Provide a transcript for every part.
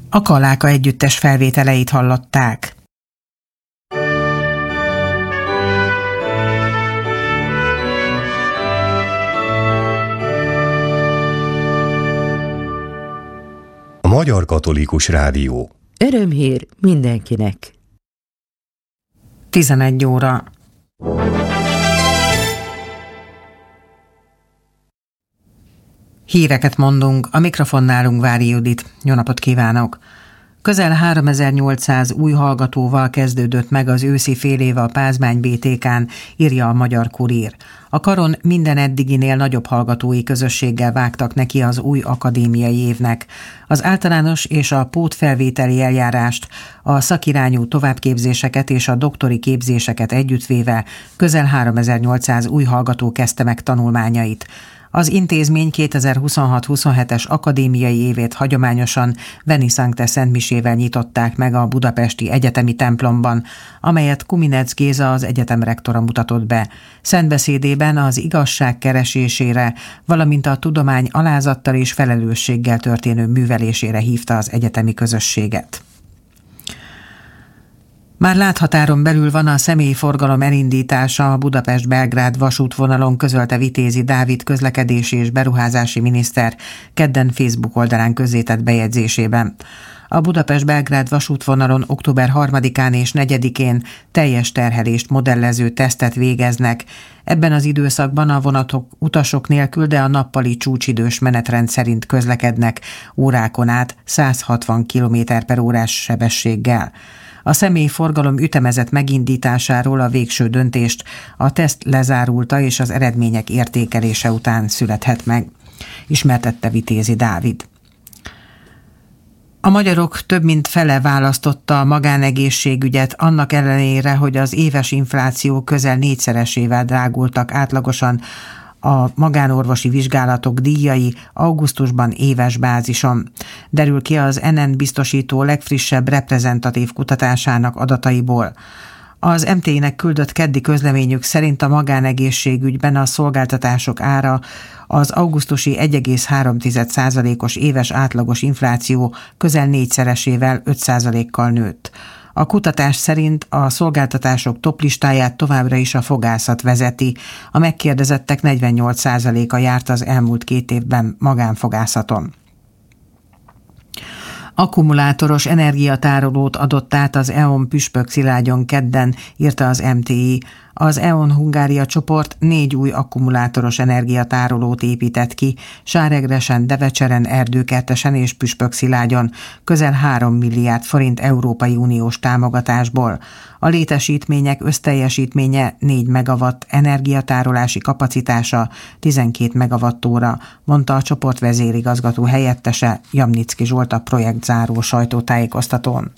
A Kaláka együttes felvételeit hallották. A Magyar Katolikus Rádió. Örömhír mindenkinek. 11 óra. Híreket mondunk, a mikrofonnál Ungvári Judit. Jó napot kívánok! Közel 3800 új hallgatóval kezdődött meg az őszi félév a Pázmány BTK-n, írja a Magyar Kurír. A karon minden eddiginél nagyobb hallgatói közösséggel vágtak neki az új akadémiai évnek. Az általános és a pótfelvételi eljárást, a szakirányú továbbképzéseket és a doktori képzéseket együttvéve közel 3800 új hallgató kezdte meg tanulmányait. Az intézmény 2026-27-es akadémiai évét hagyományosan Veni Sancte szentmisével nyitották meg a budapesti egyetemi templomban, amelyet Kuminec Géza, az egyetem rektora mutatott be. Szentbeszédében az igazság keresésére, valamint a tudomány alázattal és felelősséggel történő művelésére hívta az egyetemi közösséget. Már láthatáron belül van a személyforgalom elindítása a Budapest-Belgrád vasútvonalon, közölte Vitézi Dávid közlekedési és beruházási miniszter kedden Facebook oldalán közzétett bejegyzésében. A Budapest-Belgrád vasútvonalon október 3-án és 4-én teljes terhelést modellező tesztet végeznek. Ebben az időszakban a vonatok utasok nélkül, de a nappali csúcsidős menetrend szerint közlekednek órákon át 160 km/órás sebességgel. A személyforgalom ütemezett megindításáról a végső döntést a teszt lezárulta és az eredmények értékelése után születhet meg, ismertette Vitézi Dávid. A magyarok több mint fele választotta a magánegészségügyet, annak ellenére, hogy az éves infláció közel 4-szeresével drágultak átlagosan a magánorvosi vizsgálatok díjai augusztusban éves bázison. Derül ki az NN biztosító legfrissebb reprezentatív kutatásának adataiból. Az MT-nek küldött keddi közleményük szerint a magánegészségügyben a szolgáltatások ára az augusztusi 1,3%-os éves átlagos infláció közel 4-szeresével 5%-kal nőtt. A kutatás szerint a szolgáltatások toplistáját továbbra is a fogászat vezeti. A megkérdezettek 48%-a járt az elmúlt 2 évben magánfogászaton. Akkumulátoros energiatárolót adott át az E.ON Püspökszilágyon kedden, írta az MTI. Az E.ON Hungária csoport 4 új akkumulátoros energiatárolót épített ki, Sáregresen, Devecseren, Erdőkertesen és Püspökszilágyon, közel 3 milliárd forint Európai Uniós támogatásból. A létesítmények összteljesítménye 4 megawatt, energiatárolási kapacitása 12 megawattóra, mondta a csoport vezérigazgató helyettese, Jamnicki Zsolt a projektzáró sajtótájékoztatón.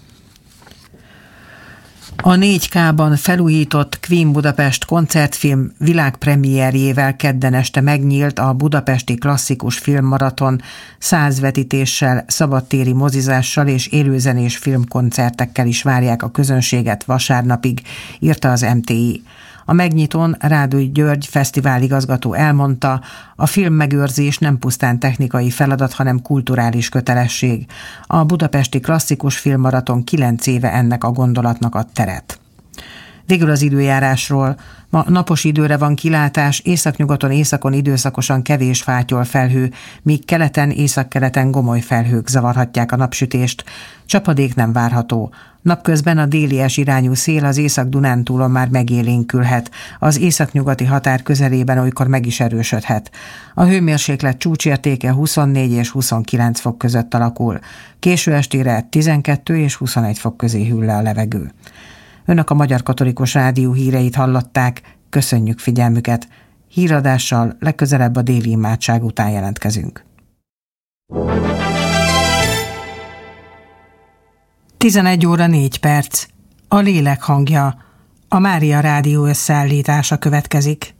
A 4K-ban felújított Queen Budapest koncertfilm világpremierjével kedden este megnyílt a budapesti klasszikus filmmaraton 100 vetítéssel, szabadtéri mozizással és élőzenés filmkoncertekkel is várják a közönséget vasárnapig, írta az MTI. A megnyitón Rádúj György fesztiváligazgató elmondta, a filmmegőrzés nem pusztán technikai feladat, hanem kulturális kötelesség. A budapesti klasszikus filmmaraton 9 éve ennek a gondolatnak ad teret. Végül az időjárásról. Ma napos időre van kilátás, északnyugaton, északon időszakosan kevés fátyol felhő, míg keleten, északkeleten gomoly felhők zavarhatják a napsütést. Csapadék nem várható. Napközben a délies irányú szél az Észak-Dunántúlon már megélénkülhet, az északnyugati határ közelében olykor meg is erősödhet. A hőmérséklet csúcsértéke 24 és 29 fok között alakul. Késő estére 12 és 21 fok közé hűl le a levegő. Önök a Magyar Katolikus Rádió híreit hallották, köszönjük figyelmüket. Híradással legközelebb a déli imádság után jelentkezünk. 11 óra 4 perc. A lélek hangja. A Mária Rádió összeállítása következik.